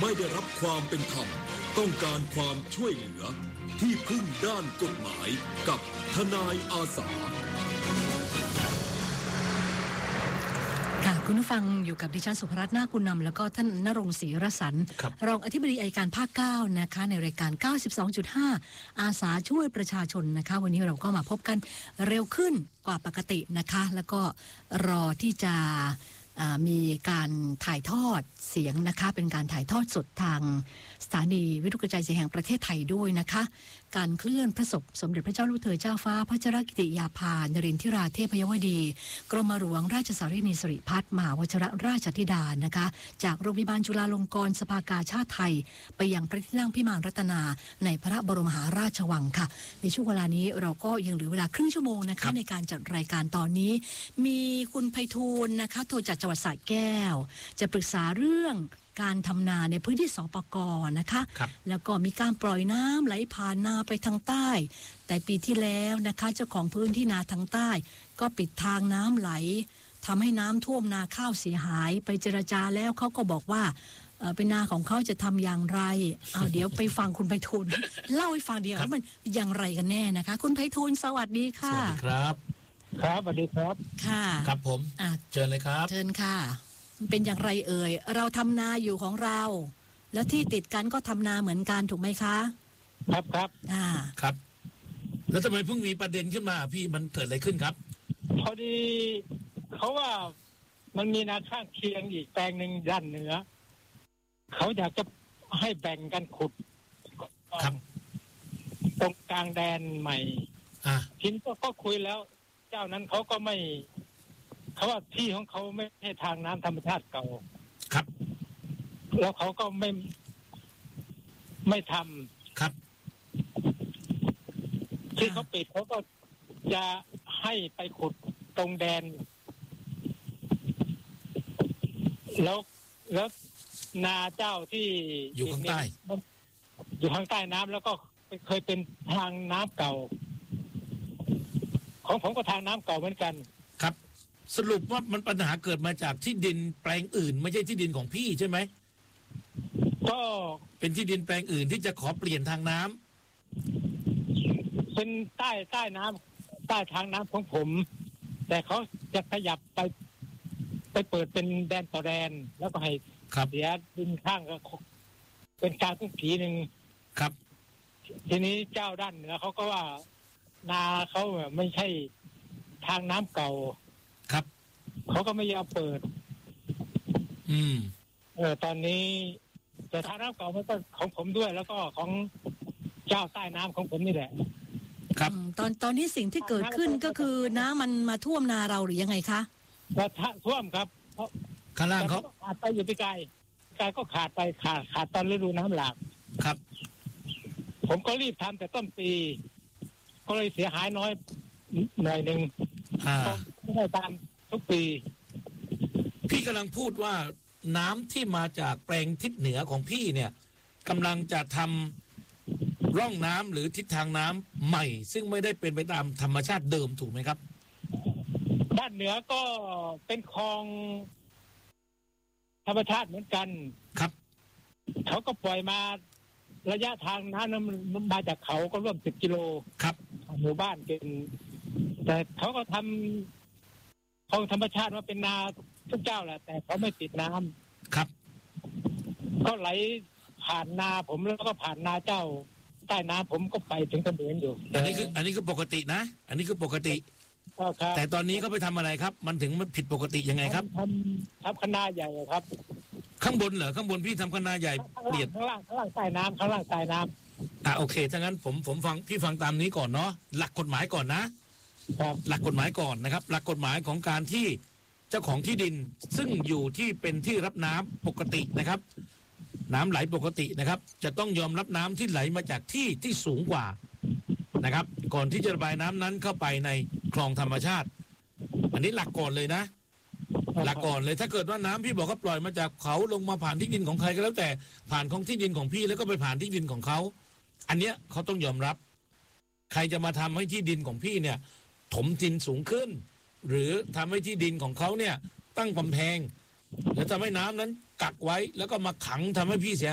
ไม่ได้รับความเป็นธรรมต้องการความช่วยเหลือที่พึ่งด้านกฎหมายกับทนายอาสาค่ะคุณผู้ฟังอยู่กับดิฉันสุภรัตน์นาคกุลนำแล้วก็ท่านณรงค์ศรีรสันต์รองอธิบดีอัยการภาค9นะคะในรายการ 92.5 อาสาช่วยประชาชนนะคะวันนี้เราก็มาพบกันเร็วขึ้นกว่าปกตินะคะแล้วก็รอที่จะมีการถ่ายทอดเสียงนะคะเป็นการถ่ายทอดสดทางสถานีวิทยุกระจายเสียงแห่งประเทศไทยด้วยนะคะการเคลื่อนพระศพสมเด็จพระเจ้าลูกเธอเจ้าฟ้าพัชรกิติยาภานรินทิราเทพยวดีกรมหลวงราชสารีนีสิริพัฒน์มหาวชิรราชธิดานะคะจากโรงพยาบาลจุฬาลงกรณ์สภากาชาติไทยไปยังพระที่นั่งพิมานรัตนาในพระบรมมหาราชวังค่ะในช่วงเวลานี้เราก็ยังเหลือเวลาครึ่งชั่วโมงนะคะในการจัดรายการตอนนี้มีคุณไพฑูรย์นะคะโทรจากจังหวัดสระแก้วจะปรึกษาเรื่องการทำนาในพื้นที่สปก.นะคะแล้วก็มีการปล่อยน้ำไหลผ่านนาไปทางใต้แต่ปีที่แล้วนะคะเจ้าของพื้นที่นาทางใต้ก็ปิดทางน้ำไหลทำให้น้ำท่วมนาข้าวเสียหายไปเจรจาแล้วเขาก็บอกว่าเป็นนาของเขาจะทำอย่างไรเดี๋ยวไปฟังคุณไพฑูรย์เล่าให้ฟังดีว่ามันอย่างไรกันแน่นะคะคุณไพฑูรย์สวัสดีค่ะสวัสดีครับครับสวัสดีครับค่ะครับผมเชิญเลยครับเชิญค่ะเป็นอย่างไรเอ่ยเราทำนาอยู่ของเราแล้วที่ติดกันก็ทำนาเหมือนกันถูกไหมคะครับครับแล้วทำไมเพิ่งมีประเด็นขึ้นมาพี่มันเกิดอะไรขึ้นครับพอดีเขาว่ามันมีนาข้างเคียงอีกแปลงหนึ่งด้านเหนือเขาอยากจะให้แบ่งกันขุดครับตรงกลางแดนใหม่ทีนี้ก็คุยแล้วเจ้านั้นเขาก็ไม่เขาว่าที่ของเขาไม่ใช่ทางน้ำธรรมชาติเก่าครับแล้วเขาก็ไม่ทำครับที่เขาปิดเขาก็จะให้ไปขุดตรงแดนแล้วนาเจ้าที่อยู่ข้างใต้อยู่ข้างใต้น้ำแล้วก็เคยเป็นทางน้ำเก่าของผมก็ทางน้ำเก่าเหมือนกันครับสรุปว่ามันปัญหาเกิดมาจากที่ดินแปลงอื่นไม่ใช่ที่ดินของพี่ใช่ไหมก็เป็นที่ดินแปลงอื่นที่จะขอเปลี่ยนทางน้ำเป็นใต้น้ำใต้ทางน้ำของผมแต่เขาจะขยับไปเปิดเป็นแดนต่อแดนแล้วก็ให้เสียดินข้างก็เป็นการทุกทีหนึ่งครับทีนี้เจ้าด้านเหนือเขาก็ว่านาเขาไม่ใช่ทางน้ำเก่าครับเขาก็ไม่ยอมเปิดตอนนี้แต่ทางน้ำเก่ามันก็ของผมด้วยแล้วก็ของเจ้าใต้น้ำของผมนี่แหละครับตอนนี้สิ่งที่เกิดขึ้นก็คือน้ำมันมาท่วมนาเราหรือยังไงคะก็ท่วมครับข้างล่างเขาขาดไปอยู่ไปไกลก็ขาดไปขาดตอนฤดูน้ำหลากครับผมก็รีบทำแต่ต้นปีก็เลยเสียหายน้อยหน่อยหนึ่งไม่ได้ตามทุกปีพี่กำลังพูดว่าน้ำที่มาจากแปลงทิศเหนือของพี่เนี่ยกำลังจะทำร่องน้ำหรือทิศทางน้ำใหม่ซึ่งไม่ได้เป็นไปตามธรรมชาติเดิมถูกไหมครับด้านเหนือก็เป็นคลองธรรมชาติเหมือนกันครับเขาก็ปล่อยมาระยะทางน้ำนั้นมันมาจากเขาก็ร่วม10 กิโลครับหมู่บ้านเป็นแต่เขาก็ทำคลองธรรมชาติว่าเป็นนาทุกเจ้าแหละแต่เขาไม่ติดน้ำครับก็ไหลผ่านนาผมแล้วก็ผ่านนาเจ้าใต้น้ำผมก็ไปถึงเขมรอยู่อันนี้คือปกตินะอันนี้คือปกติแต่ตอนนี้เขาไปทำอะไรครับมันถึงมันผิดปกติยังไงครับทำคณะใหญ่ครับข้างบนเหรอข้างบนพี่ทำคณะใหญ่เปลี่ยนข้างล่างใต้น้ำข้างล่างใต้น้ำโอเคถ้างั้นผมฟังพี่ฟังตามนี้ก่อนเนาะหลักกฎหมายก่อนนะหลักกฎหมายก่อนนะครับหลักกฎหมายของการที่เจ้าของที่ดินซึ่งอยู่ที่เป็นที่รับน้ำปกตินะครับน้ำไหลปกตินะครับจะต้องยอมรับน้ำที่ไหลมาจากที่สูงกว่านะครับก่อนที่จะระบายน้ำนั้นเข้าไปในคลองธรรมชาติอันนี้หลักก่อนเลยนะหลักก่อนเลยถ้าเกิดว่าน้ำพี่บอกเขาปล่อยมาจากเขาลงมาผ่านที่ดินของใครก็แล้วแต่ผ่านของที่ดินของพี่แล้วก็ไปผ่านที่ดินของเขาอันเนี้ยเขาต้องยอมรับใครจะมาทำให้ที่ดินของพี่เนี่ยถมดินสูงขึ้นหรือทำให้ที่ดินของเขาเนี่ยตั้งกำแพงแล้วทำให้น้ำนั้นกักไว้แล้วก็มาขังทำให้พี่เสีย